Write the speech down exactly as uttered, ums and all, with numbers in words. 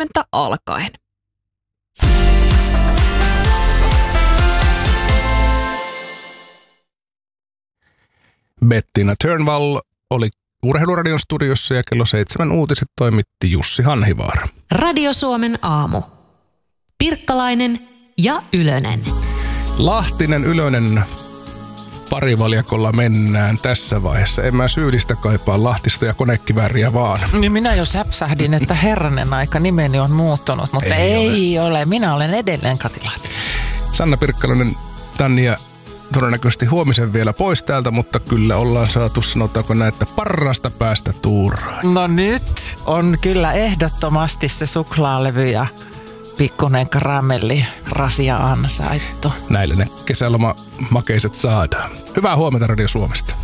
huomenta alkaen. Bettina Turnvall oli Urheiluradion studiossa ja kello seitsemän uutiset toimitti Jussi Hanhivaara. Radio Suomen aamu. Pirkkalainen ja Ylönen. Lahtinen Ylönen parivaljakolla mennään tässä vaiheessa. En mä syyllistä kaipaa Lahtista ja konekivääriä vaan. Niin minä jo säpsähdin, että herranen aika nimeni on muuttunut, mutta ei, ei ole. ole. Minä olen edelleen Kati Lahtinen. Sanna Pirkkalainen, Tanja todennäköisesti huomisen vielä pois täältä, mutta kyllä ollaan saatu, sanotaanko näin, että parasta päästä tuuraa. No nyt on kyllä ehdottomasti se suklaalevy ja pikkuinen karamelli rasia ansaittu. Näille ne kesälomamakeiset saadaan. Hyvää huomenta Radio Suomesta.